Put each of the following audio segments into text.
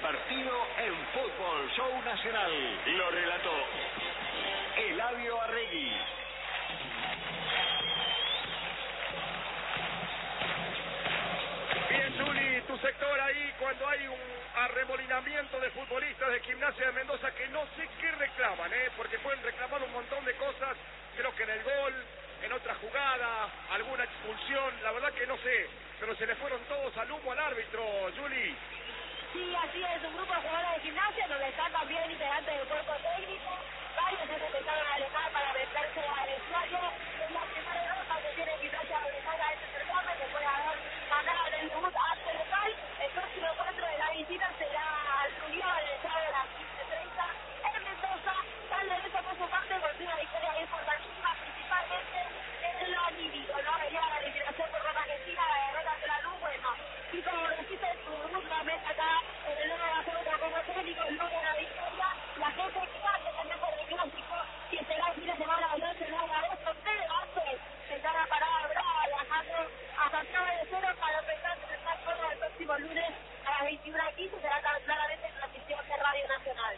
partido en Fútbol Show Nacional. Lo relató Eladio Arregui. Bien, Juli, tu sector ahí cuando hay un arremolinamiento de futbolistas de Gimnasia de Mendoza que no sé qué reclaman, porque pueden reclamar un montón de cosas, creo que en el gol, en otra jugada, alguna expulsión, la verdad que no sé, pero se le fueron todos al humo al árbitro, Juli. Sí, así es, un grupo de jugadores de Gimnasia donde están también integrantes del cuerpo técnico, varios se empezaron a alejar para meterse al vestuario. Es la primera derrota que tiene Gimnasia de Mendoza este certamen, después de haber ganado en el debut ante el local. El próximo encuentro de la visita será al Unión en el sábado de las 15:30 en Mendoza. San Lorenzo por su parte consiguió una victoria importantísima, principalmente en lo anímico, ¿no? Venía la eliminación por Roma Argentina, la derrota de la luz, bueno, y como decís en tu debut nuevamente acá en el nuevo Barcelona como técnico, logra la victoria. La gente que hace también por el clásico, que será el fin de semana del 11 de agosto, de base, se están a parada brava viajando a Santiago de Cero para empezar a estar todo el próximo lunes a las 21:15, será claramente en transmisión de Radio Nacional.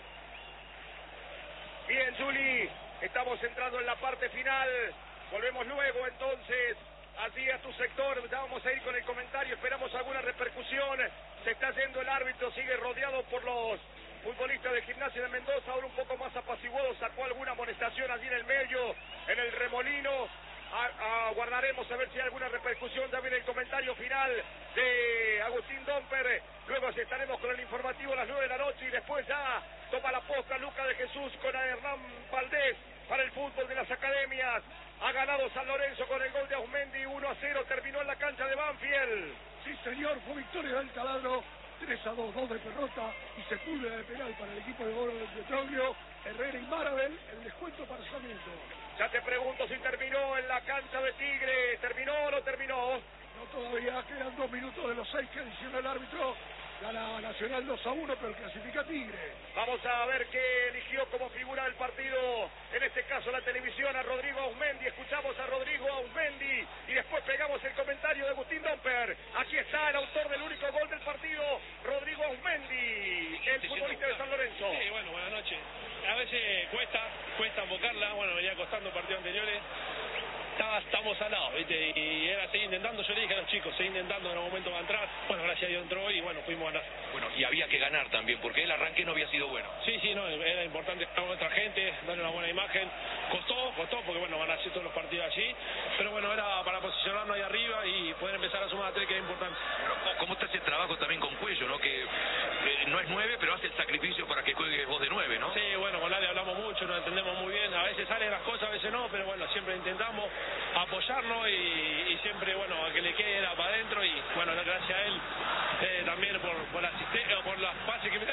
Bien, Juli, estamos entrando en la parte final, volvemos luego entonces. Así a tu sector, ya vamos a ir con el comentario, esperamos alguna repercusión. Se está yendo el árbitro, sigue rodeado por los futbolistas de Gimnasia de Mendoza, ahora un poco más apaciguado, sacó alguna amonestación allí en el medio, en el remolino. Aguardaremos a ver si hay alguna repercusión. Ya viene el comentario final de Agustín Domper. Luego estaremos con el informativo a las 9 de la noche y después ya toma la posta Lucas de Jesús con Hernán Valdés para el fútbol de las academias. Ha ganado San Lorenzo con el gol de Ausmendi, 1-0, terminó en la cancha de Banfield. Sí, señor, fue victoria del Taladro, 3-2, 2 de Perrota y Sepúlveda de penal para el equipo de Oro del Petróleo, Herrera y Marabel, el descuento para Sarmiento. Ya te pregunto si terminó en la cancha de Tigre, ¿terminó o no terminó? No, todavía quedan 2 minutos de los 6 que adiciona el árbitro. Gana Nacional 2-1, pero clasifica Tigre. Vamos a ver qué eligió como figura del partido, en este caso la televisión, a Rodrigo Ausmendi. Escuchamos a Rodrigo Ausmendi y después pegamos el comentario de Agustín Domper. Aquí está el autor del único gol del partido, Rodrigo Ausmendi, el futbolista de San Lorenzo. Sí, bueno, buenas noches. A veces cuesta invocarla, bueno, venía costando partidos anteriores. Estamos al lado, ¿viste? Y era seguir intentando, yo le dije a los chicos, seguir intentando, en algún momento va a entrar. Bueno, gracias a Dios entró hoy y bueno, fuimos a ganar. Bueno, y había que ganar también, porque el arranque no había sido bueno. Sí, no, era importante estar con otra gente, darle una buena imagen. Costó, porque bueno, van a hacer todos los partidos allí. Pero bueno, era para posicionarnos ahí arriba y poder empezar a sumar a 3, que es importante. Bueno, ¿cómo está ese trabajo también con Cuello, no? Que no es 9, pero hace el sacrificio para que juegues vos de 9, ¿no? Sí, bueno, con nadie hablamos mucho, nos entendemos muy bien. A veces salen las cosas, a veces no, pero bueno, siempre intentamos apoyarnos y siempre, bueno, a que le quede para adentro y bueno, gracias a él también por la asistencia, por las pases que me da.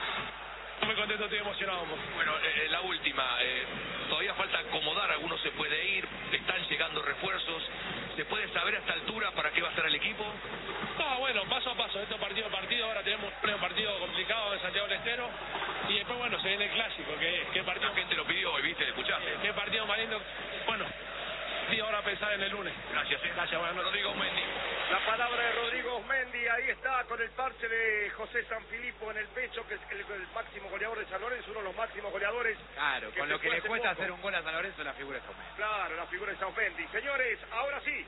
Muy contento, estoy emocionado. Bueno, la última, todavía falta acomodar, algunos se puede ir, están llegando refuerzos, ¿se puede saber a esta altura para qué va a estar el equipo? No, bueno, paso a paso, esto partido a partido, ahora tenemos un partido complicado en Santiago del Estero y después, bueno, se viene el clásico, que partido... La gente lo pidió hoy, ¿viste? ¿Escuchaste? Qué partido más lindo, bueno... Sí, ahora pensar en el lunes. Gracias, Gracias, bueno, Rodrigo Ausmendi. La palabra de Rodrigo Ausmendi, ahí está, con el parche de José Sanfilippo en el pecho, que es el máximo goleador de San Lorenzo, uno de los máximos goleadores. Claro, con lo que le cuesta hacer un gol a San Lorenzo, la figura es Ausmendi. Claro, la figura es Ausmendi. Señores, ahora sí.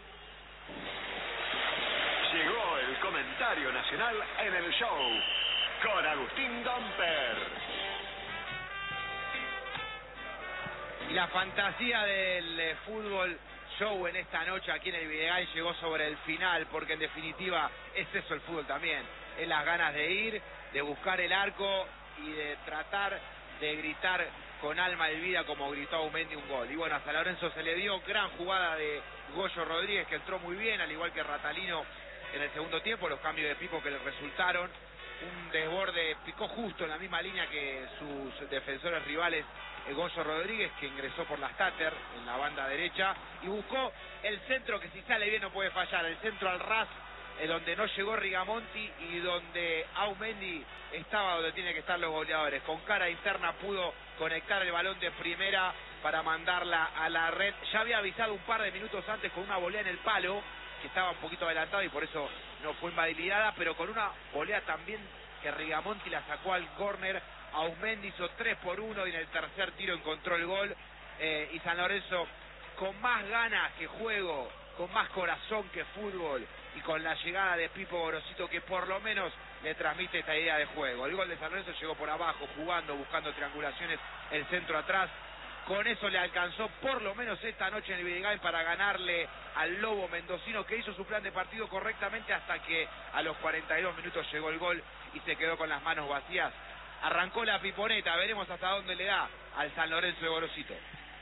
Llegó el comentario nacional en el show con Agustín Domper. Y la fantasía del fútbol show en esta noche aquí en el Videgal llegó sobre el final, porque en definitiva es eso el fútbol también, es las ganas de ir, de buscar el arco y de tratar de gritar con alma y vida como gritó Ausmendi un gol. Y bueno, a San Lorenzo se le dio gran jugada de Goyo Rodríguez, que entró muy bien, al igual que Ratalino en el segundo tiempo, los cambios de Pico que le resultaron, un desborde, picó justo en la misma línea que sus defensores rivales, Goyo Rodríguez, que ingresó por las Tater en la banda derecha y buscó el centro que si sale bien no puede fallar, el centro al ras, donde no llegó Rigamonti y donde Ausmendi estaba donde tiene que estar los goleadores. Con cara interna pudo conectar el balón de primera para mandarla a la red. Ya había avisado un par de minutos antes con una volea en el palo, que estaba un poquito adelantado y por eso no fue invalidada, pero con una volea también que Rigamonti la sacó al córner. Auzmendi hizo 3-1 y en el tercer tiro encontró el gol. Y San Lorenzo, con más ganas que juego, con más corazón que fútbol, y con la llegada de Pipo Gorosito, que por lo menos le transmite esta idea de juego. El gol de San Lorenzo llegó por abajo, jugando, buscando triangulaciones, el centro atrás. Con eso le alcanzó por lo menos esta noche en el Videgain para ganarle al Lobo mendocino, que hizo su plan de partido correctamente hasta que a los 42 minutos llegó el gol y se quedó con las manos vacías. Arrancó la piponeta, veremos hasta dónde le da al San Lorenzo de Gorosito.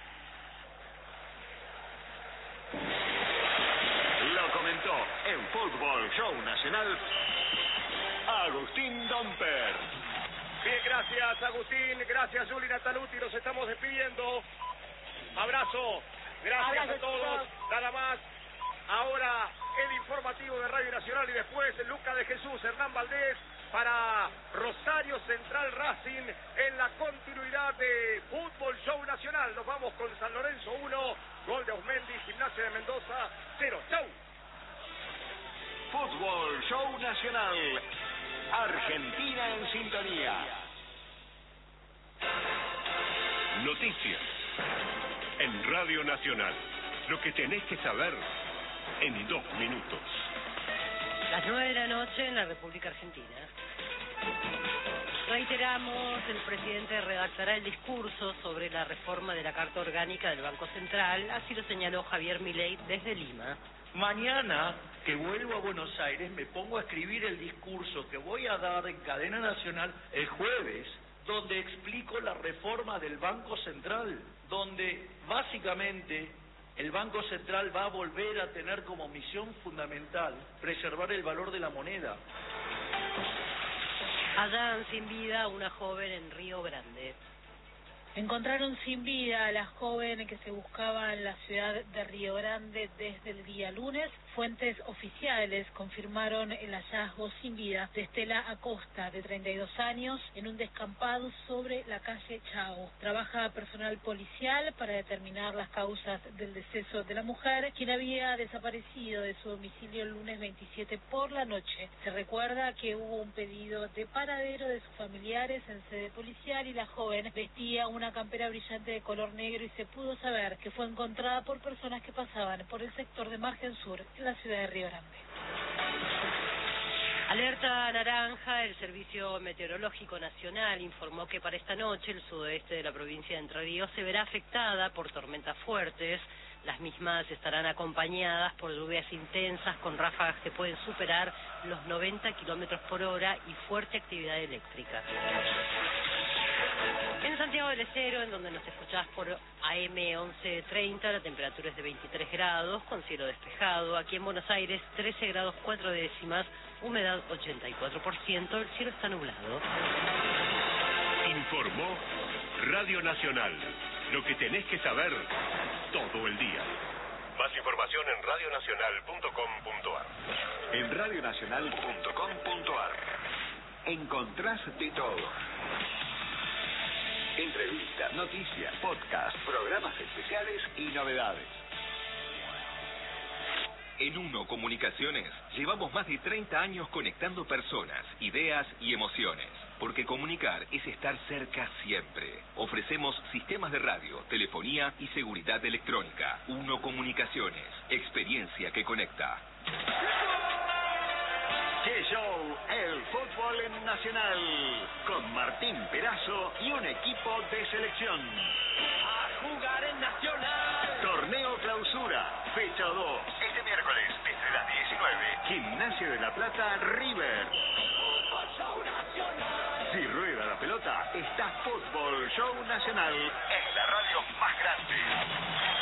Lo comentó en Fútbol Show Nacional Agustín Domper. Bien, gracias Agustín, gracias Juli Nataluti, nos estamos despidiendo. Abrazo, gracias a todos, nada más. Ahora el informativo de Radio Nacional y después Lucas de Jesús, Hernán Valdés para Rosario Central Racing en la continuidad de Fútbol Show Nacional. Nos vamos con San Lorenzo 1, gol de Auzmendi, Gimnasia de Mendoza 0. ¡Chau! Fútbol Show Nacional, Argentina en sintonía. Noticias en Radio Nacional. Lo que tenés que saber en 2 minutos. Las 9 de la noche en la República Argentina. Reiteramos, el presidente redactará el discurso sobre la reforma de la Carta Orgánica del Banco Central, así lo señaló Javier Milei desde Lima. Mañana, que vuelvo a Buenos Aires, me pongo a escribir el discurso que voy a dar en cadena nacional el jueves, donde explico la reforma del Banco Central, donde básicamente el Banco Central va a volver a tener como misión fundamental preservar el valor de la moneda. Hallan sin vida a una joven en Río Grande. Encontraron sin vida a la joven que se buscaba en la ciudad de Río Grande desde el día lunes. Fuentes oficiales confirmaron el hallazgo sin vida de Estela Acosta, de 32 años, en un descampado sobre la calle Chao. Trabaja personal policial para determinar las causas del deceso de la mujer, quien había desaparecido de su domicilio el lunes 27 por la noche. Se recuerda que hubo un pedido de paradero de sus familiares en sede policial y la joven vestía una campera brillante de color negro y se pudo saber que fue encontrada por personas que pasaban por el sector de Margen Sur, en la ciudad de Río Grande. Alerta naranja, el Servicio Meteorológico Nacional informó que para esta noche el sudoeste de la provincia de Entre Ríos se verá afectada por tormentas fuertes. Las mismas estarán acompañadas por lluvias intensas con ráfagas que pueden superar los 90 kilómetros por hora y fuerte actividad eléctrica. En Santiago del Estero, en donde nos escuchás por AM 1130, la temperatura es de 23 grados, con cielo despejado. Aquí en Buenos Aires, 13 grados 4 décimas, humedad 84%, el cielo está nublado. Informó Radio Nacional. Lo que tenés que saber todo el día. Más información en radionacional.com.ar. En radionacional.com.ar encontrás de todo. Entrevistas, noticias, podcasts, programas especiales y novedades. En Uno Comunicaciones llevamos más de 30 años conectando personas, ideas y emociones. Porque comunicar es estar cerca siempre. Ofrecemos sistemas de radio, telefonía y seguridad electrónica. Uno Comunicaciones, experiencia que conecta. G-Show, el fútbol en Nacional, con Martín Perazo y un equipo de selección. A jugar en Nacional. Torneo Clausura, fecha 2. Este miércoles, desde las 19, Gimnasia de la Plata, River. Fútbol Show Nacional. Si rueda la pelota, está Fútbol Show Nacional en la radio más grande.